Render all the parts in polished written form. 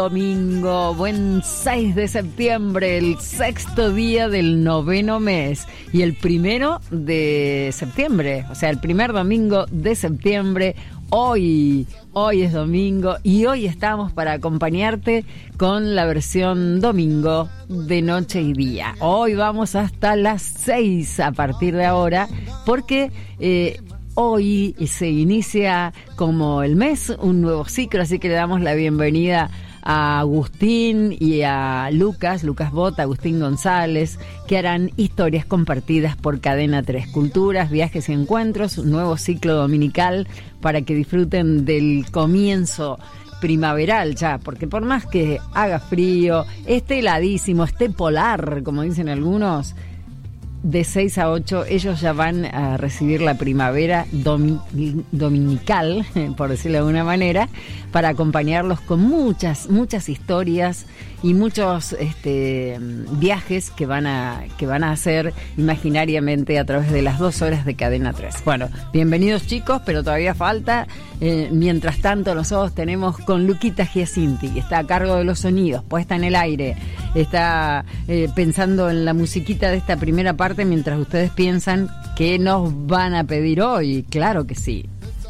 Domingo, buen 6 de septiembre, el sexto día del noveno mes y el 1 de septiembre, o sea, el primer domingo de septiembre. Hoy es domingo y hoy estamos para acompañarte con la versión domingo de noche y día. Hoy vamos hasta las 6 a partir de ahora porque hoy se inicia como el mes un nuevo ciclo, así que le damos la bienvenida a Agustín y a Lucas Bota, Agustín González, que harán historias compartidas por Cadena 3, culturas, viajes y encuentros, un nuevo ciclo dominical para que disfruten del comienzo primaveral ya, porque por más que haga frío, esté heladísimo, esté polar, como dicen algunos, de 6 a 8 ellos ya van a recibir la primavera dominical, por decirlo de alguna manera, para acompañarlos con muchas historias y muchos viajes que van a hacer imaginariamente a través de las 2 horas de Cadena 3. Bueno, bienvenidos chicos, pero todavía falta. Mientras tanto nosotros tenemos con Luquita Giacinti, que está a cargo de los sonidos, puesta en el aire, está pensando en la musiquita de esta primera parte mientras ustedes piensan qué nos van a pedir hoy. Claro que sí.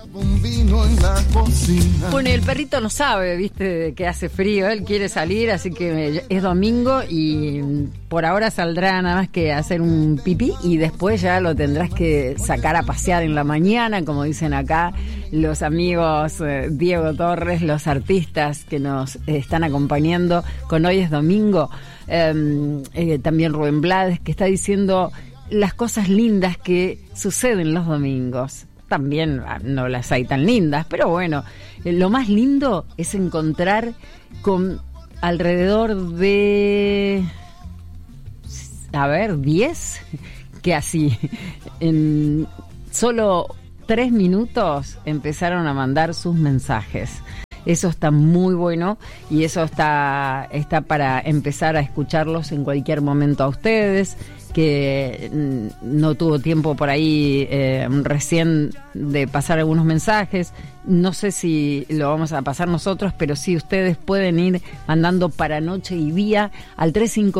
Bueno, el perrito no sabe, viste, que hace frío, él quiere salir, así que es domingo y por ahora saldrá nada más que hacer un pipí y después ya lo tendrás que sacar a pasear en la mañana, como dicen acá los amigos Diego Torres, los artistas que nos están acompañando con Hoy es Domingo, también Rubén Blades, que está diciendo las cosas lindas que suceden los domingos. También no las hay tan lindas, pero bueno, lo más lindo es encontrar con alrededor de, 10, que así, en solo 3 minutos empezaron a mandar sus mensajes. Eso está muy bueno y eso está para empezar a escucharlos en cualquier momento a ustedes, que no tuvo tiempo por ahí recién de pasar algunos mensajes. No sé si lo vamos a pasar nosotros, pero sí ustedes pueden ir mandando para noche y día al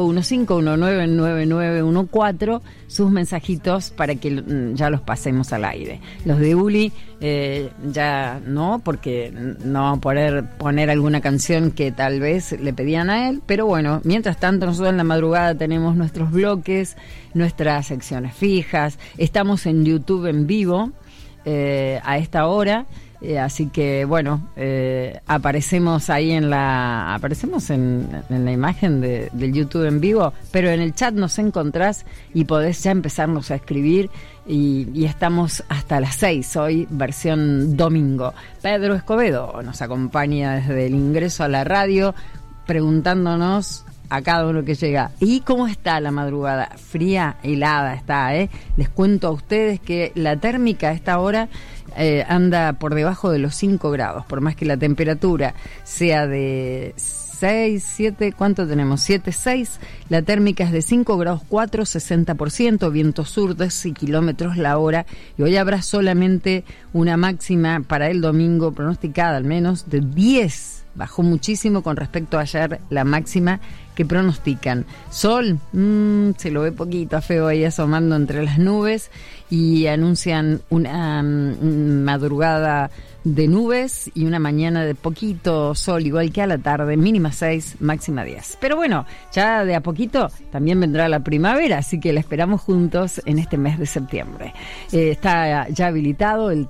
3515199914 sus mensajitos para que ya los pasemos al aire. Los de Uli ya no, porque no vamos a poder poner alguna canción que tal vez le pedían a él, pero bueno, mientras tanto nosotros en la madrugada tenemos nuestros bloques, nuestras secciones fijas, estamos en YouTube en vivo a esta hora. Así que bueno, aparecemos ahí en la imagen del YouTube en vivo, pero en el chat nos encontrás y podés ya empezarnos a escribir y estamos hasta las 6 hoy, versión domingo. Pedro Escobedo nos acompaña desde el ingreso a la radio preguntándonos a cada uno que llega: ¿y cómo está la madrugada? Fría, helada está, Les cuento a ustedes que la térmica a esta hora anda por debajo de los 5 grados, por más que la temperatura sea de 6, 7, ¿cuánto tenemos? 7, 6, la térmica es de 5 grados 4, 60%, viento sur 12 kilómetros la hora, y hoy habrá solamente una máxima para el domingo pronosticada al menos de 10. Bajó muchísimo con respecto a ayer la máxima que pronostican. Sol, se lo ve poquito feo ahí asomando entre las nubes, y anuncian una madrugada de nubes y una mañana de poquito sol, igual que a la tarde, mínima 6, máxima 10. Pero bueno, ya de a poquito también vendrá la primavera, así que la esperamos juntos en este mes de septiembre. Está ya habilitado el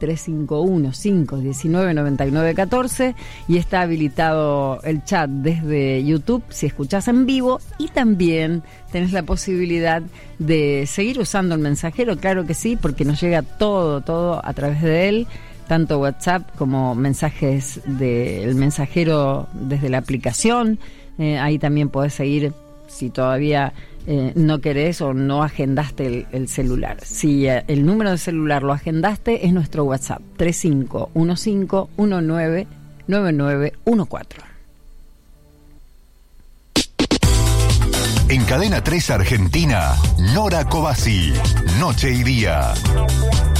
3515199914 y está habilitado el chat desde YouTube si escuchás en vivo, y también tenés la posibilidad de seguir usando el mensajero, claro que sí, porque nos llega todo a través de él, tanto WhatsApp como mensajes del mensajero desde la aplicación. Ahí también podés seguir si todavía no querés o no agendaste el celular. Si el número de celular lo agendaste, es nuestro WhatsApp 3515199914. En Cadena 3 Argentina, Nora Cobasi, Noche y Día.